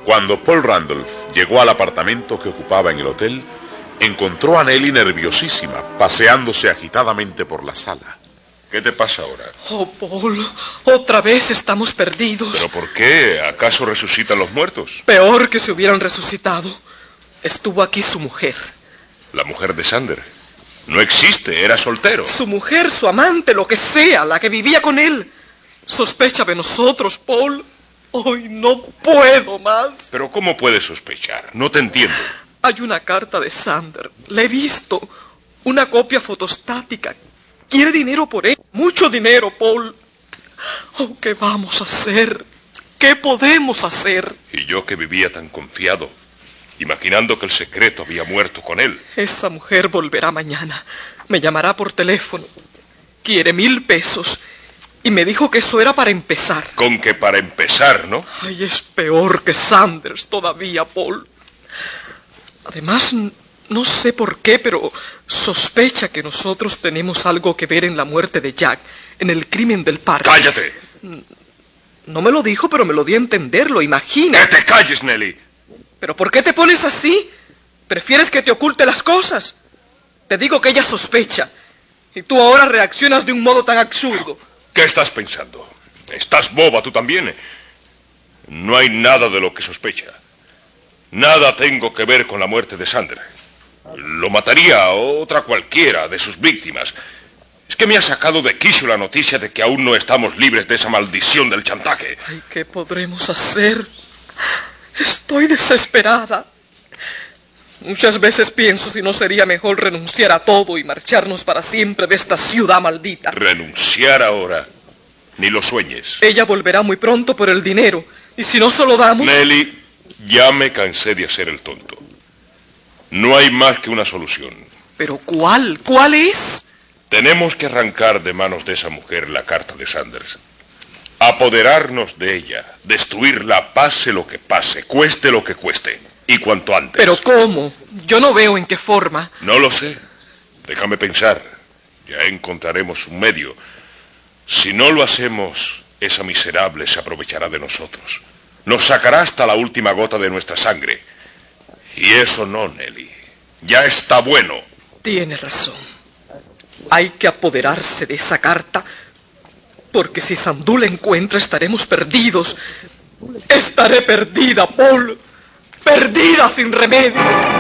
Cuando Paul Randolph llegó al apartamento que ocupaba en el hotel, encontró a Nelly nerviosísima, paseándose agitadamente por la sala. ¿Qué te pasa ahora? Oh, Paul, otra vez estamos perdidos. ¿Pero por qué? ¿Acaso resucitan los muertos? Peor que si hubieran resucitado. Estuvo aquí su mujer. ¿La mujer de Sander? No existe, era soltero. Su mujer, su amante, lo que sea, la que vivía con él. Sospecha de nosotros, Paul. Hoy no puedo más. ¿Pero cómo puedes sospechar? No te entiendo. Hay una carta de Sander. La he visto. Una copia fotostática. Quiere dinero por él. Mucho dinero, Paul. Oh, ¿qué vamos a hacer? ¿Qué podemos hacer? Y yo que vivía tan confiado, imaginando que el secreto había muerto con él. Esa mujer volverá mañana. Me llamará por teléfono. Quiere 1,000 pesos. Y me dijo que eso era para empezar. Con que para empezar, ¿no? Ay, es peor que Sanders todavía, Paul. Además, no sé por qué, pero sospecha que nosotros tenemos algo que ver en la muerte de Jack, en el crimen del parque. ¡Cállate! No me lo dijo, pero me lo di a entender, lo imagina. ¡Que te calles, Nelly! ¿Pero por qué te pones así? ¿Prefieres que te oculte las cosas? Te digo que ella sospecha, y tú ahora reaccionas de un modo tan absurdo. ¿Qué estás pensando? ¿Estás boba tú también? No hay nada de lo que sospecha. Nada tengo que ver con la muerte de Sander. Lo mataría a otra cualquiera de sus víctimas. Es que me ha sacado de quicio la noticia de que aún no estamos libres de esa maldición del chantaje. Ay, ¿qué podremos hacer? Estoy desesperada. Muchas veces pienso si no sería mejor renunciar a todo y marcharnos para siempre de esta ciudad maldita. ¿Renunciar ahora? Ni lo sueñes. Ella volverá muy pronto por el dinero. Y si no se lo damos... Nelly, ya me cansé de hacer el tonto. No hay más que una solución. ¿Pero cuál? ¿Cuál es? Tenemos que arrancar de manos de esa mujer la carta de Sanders. Apoderarnos de ella. Destruirla, pase lo que pase, cueste lo que cueste. Y cuanto antes. ¿Pero cómo? Yo no veo en qué forma. No lo sé. Déjame pensar. Ya encontraremos un medio. Si no lo hacemos, esa miserable se aprovechará de nosotros. Nos sacará hasta la última gota de nuestra sangre. Y eso no, Nelly. Ya está bueno. Tiene razón. Hay que apoderarse de esa carta, porque si Sandú la encuentra estaremos perdidos. Estaré perdida, Paul. Perdida sin remedio.